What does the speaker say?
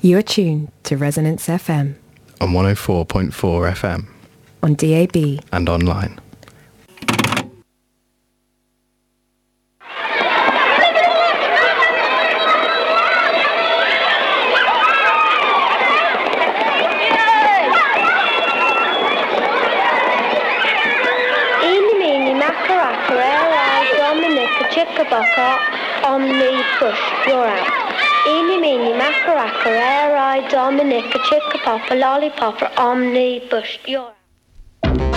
You are tuned to Resonance FM. On 104.4 FM. On DAB. And online. Omni push, you're out. Eeny meeny macaracca, I Dominica, chicka papa, lollipopper, omni bush, you're out.